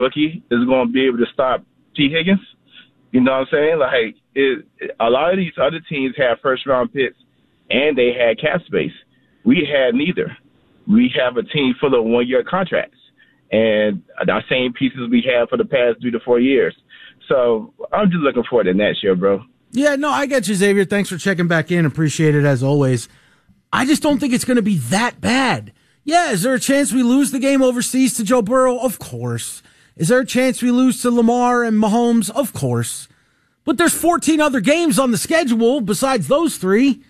rookie is going to be able to stop T. Higgins. You know what I'm saying? A lot of these other teams have first-round picks, and they had cap space. We had neither. We have a team full of one-year contracts, and the same pieces we had for the past 3 to 4 years. So I'm just looking forward to next year, bro. Yeah, no, I get you, Xavier. Thanks for checking back in. Appreciate it as always. I just don't think it's going to be that bad. Yeah, is there a chance we lose the game overseas to Joe Burrow? Of course. Is there a chance we lose to Lamar and Mahomes? Of course. But there's 14 other games on the schedule besides those 3.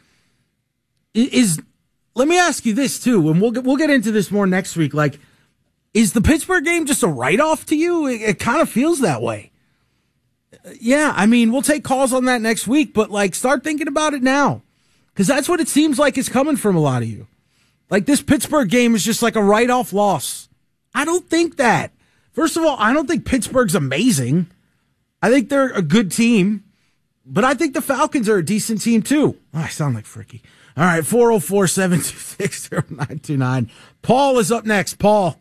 Let me ask you this too, and we'll get into this more next week. Like, is the Pittsburgh game just a write-off to you? It kind of feels that way. Yeah, I mean, we'll take calls on that next week, but like, start thinking about it now, because that's what it seems like is coming from a lot of you. Like, this Pittsburgh game is just like a write-off loss. I don't think that. First of all, I don't think Pittsburgh's amazing. I think they're a good team, but I think the Falcons are a decent team too. Oh, I sound like Fricky. All right, 404-726-0929. Paul is up next. Paul.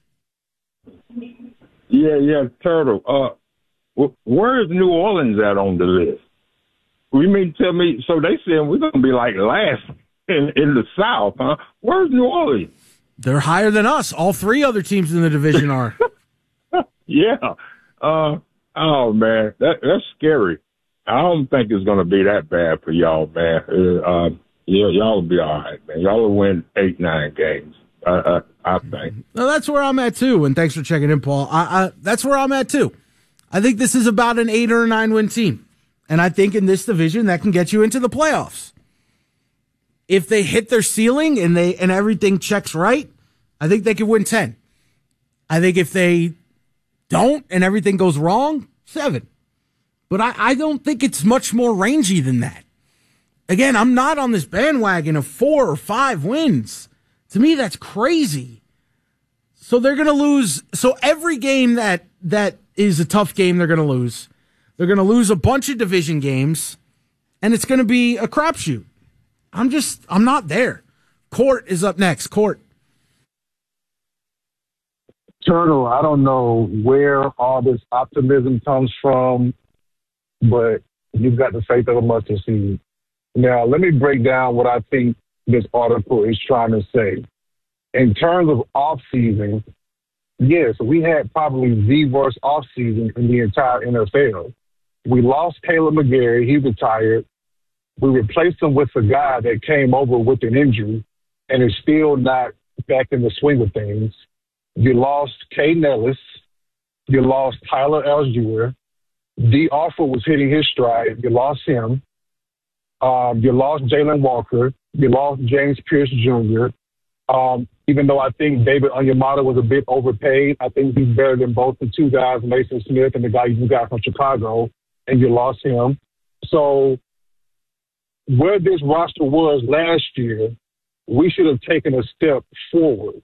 Yeah, Turtle. Where is New Orleans at on the list? You mean tell me, so they saying we're going to be like last in the South, huh? Where's New Orleans? They're higher than us. All 3 other teams in the division are. Yeah. Oh, man, that's scary. I don't think it's going to be that bad for y'all, man. Yeah, y'all will be all right, man. Y'all will win 8-9 games, I think. Well, that's where I'm at, too, and thanks for checking in, Paul. That's where I'm at, too. I think this is about an 8 or a 9 win team, and I think in this division that can get you into the playoffs. If they hit their ceiling and everything checks right, I think they could win 10. I think if they don't and everything goes wrong, 7. But I don't think it's much more rangy than that. Again, I'm not on this bandwagon of 4 or 5 wins. To me, that's crazy. So they're going to lose. So every game that is a tough game, they're going to lose. They're going to lose a bunch of division games, and it's going to be a crapshoot. I'm not there. Court is up next. Court. Turtle, I don't know where all this optimism comes from, but you've got the faith of a mustard seed. Now, let me break down what I think this article is trying to say. In terms of off-season, yes, we had probably the worst off-season in the entire NFL. We lost Caleb McGarry. He retired. We replaced him with a guy that came over with an injury and is still not back in the swing of things. You lost Caden Ellis. You lost Tyler Algier. D. Arthur was hitting his stride. You lost him. You lost Jalen Walker. You lost James Pierce Jr. Even though I think David Onyemata was a bit overpaid, I think he's better than both the 2 guys, Mason Smith and the guy you got from Chicago, and you lost him. So where this roster was last year, we should have taken a step forward.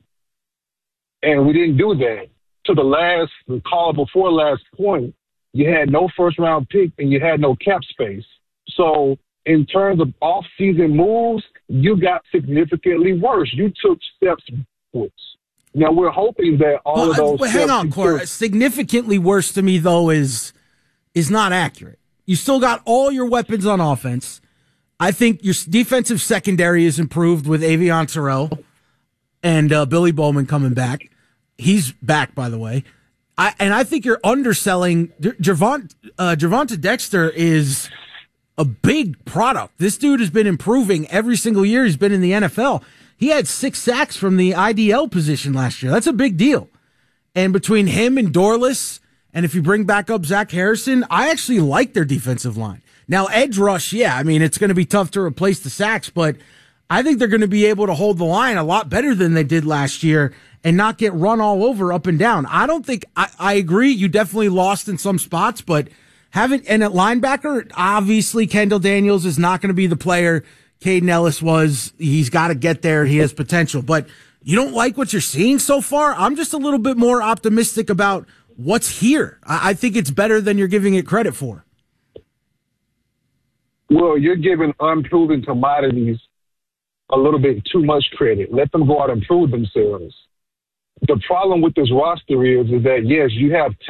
And we didn't do that. To the call before last point, you had no first-round pick and you had no cap space. So in terms of off-season moves, you got significantly worse. You took steps backwards. Now, we're hoping that all of those steps... Hang on, Cora. Significantly worse to me, though, is not accurate. You still got all your weapons on offense. I think your defensive secondary is improved with Avion Terrell and Billy Bowman coming back. He's back, by the way. I think you're underselling. Gervonta Dexter is a big product. This dude has been improving every single year he's been in the NFL. He had 6 sacks from the IDL position last year. That's a big deal. And between him and Dorless, and if you bring back up Zach Harrison, I actually like their defensive line. Now, edge rush, yeah, I mean, it's going to be tough to replace the sacks, but I think they're going to be able to hold the line a lot better than they did last year and not get run all over up and down. I don't think, I agree, you definitely lost in some spots, but and at linebacker, obviously Kendall Daniels is not going to be the player Caden Ellis was. He's got to get there. He has potential, but you don't like what you're seeing so far? I'm just a little bit more optimistic about what's here. I think it's better than you're giving it credit for. Well, you're giving unproven commodities a little bit too much credit. Let them go out and prove themselves. the problem with this roster is that, yes, you have